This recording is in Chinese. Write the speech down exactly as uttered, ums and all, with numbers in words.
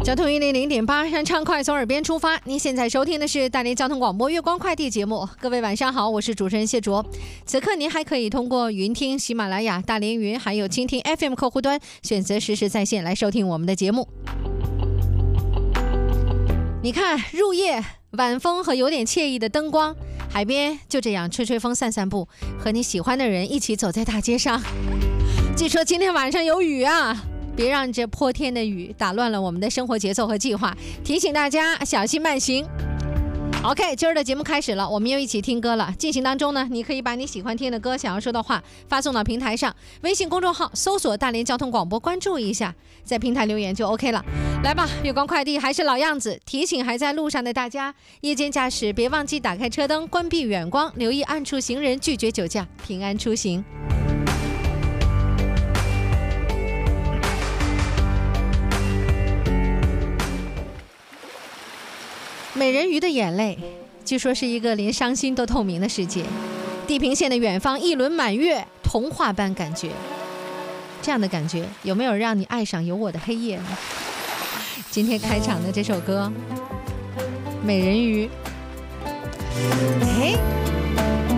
交通一零零点八，让畅快从耳边出发。您现在收听的是大连交通广播月光快递节目。各位晚上好，我是主持人谢卓。此刻您还可以通过云听、喜马拉雅、大连云还有蜻蜓 F M 客户端选择实时在线来收听我们的节目。你看，入夜晚风和有点惬意的灯光，海边就这样吹吹风散散步，和你喜欢的人一起走在大街上。据说今天晚上有雨啊，别让这泼天的雨打乱了我们的生活节奏和计划，提醒大家小心慢行。OK， 今儿的节目开始了，我们又一起听歌了。进行当中呢，你可以把你喜欢听的歌、想要说的话发送到平台上，微信公众号搜索大连交通广播，关注一下，在平台留言就 OK 了。来吧，月光快递还是老样子，提醒还在路上的大家，夜间驾驶别忘记打开车灯，关闭远光，留意暗处行人，拒绝酒驾，平安出行。美人鱼的眼泪，据说是一个连伤心都透明的世界。地平线的远方，一轮满月，童话般感觉。这样的感觉有没有让你爱上有我的黑夜呢？今天开场的这首歌《美人鱼》，哎，